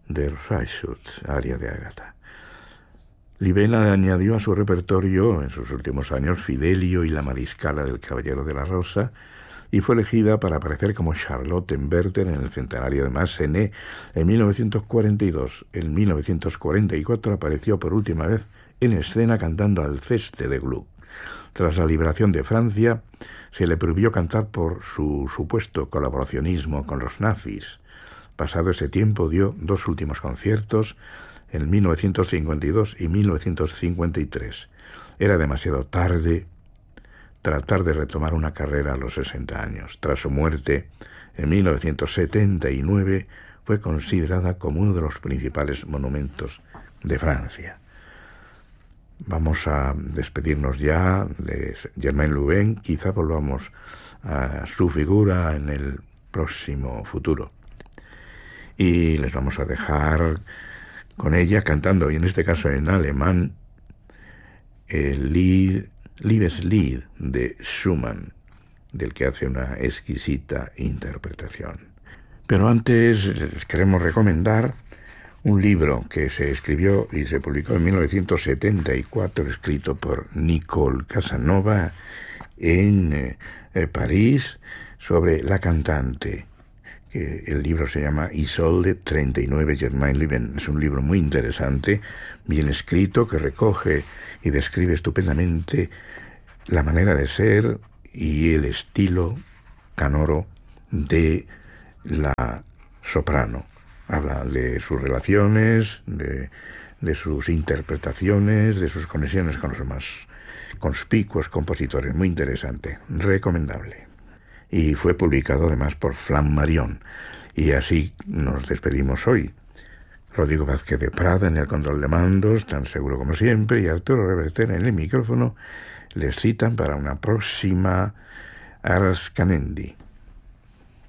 Der Freischütz, aria de Agatha. Libena añadió a su repertorio en sus últimos años Fidelio y la Mariscala del Caballero de la Rosa, y fue elegida para aparecer como Charlotte en Werther en el centenario de Massenet en 1942. En 1944 apareció por última vez en escena cantando Alceste de Gluck. Tras la liberación de Francia, se le prohibió cantar por su supuesto colaboracionismo con los nazis. Pasado ese tiempo dio dos últimos conciertos, en 1952 y 1953. Era demasiado tarde tratar de retomar una carrera a los 60 años. Tras su muerte, en 1979, fue considerada como uno de los principales monumentos de Francia. Vamos a despedirnos ya de Germaine Louvain. Quizá volvamos a su figura en el próximo futuro. Y les vamos a dejar con ella cantando, y en este caso en alemán, el Liebeslied de Schumann, del que hace una exquisita interpretación. Pero antes les queremos recomendar un libro que se escribió y se publicó en 1974, escrito por Nicole Casanova en París, sobre la cantante. Que el libro se llama Isolde 39 Germaine Louvain. Es un libro muy interesante, bien escrito, que recoge y describe estupendamente la manera de ser y el estilo canoro de la soprano. Habla de sus relaciones, de sus interpretaciones, de sus conexiones con los más conspicuos compositores. Muy interesante, recomendable. Y fue publicado además por Flammarion. Y así nos despedimos hoy. Rodrigo Vázquez de Prada en el control de mandos, tan seguro como siempre, y Arturo Reverter en el micrófono, les citan para una próxima Ars Canendi.